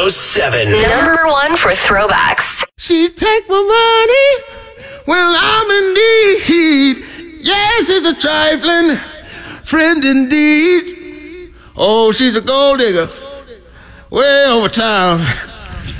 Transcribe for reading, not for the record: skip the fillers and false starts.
107. Number one for throwbacks. She take my money when I'm in need. Yes, it's a trifling friend indeed. Oh, she's a gold digger way over town.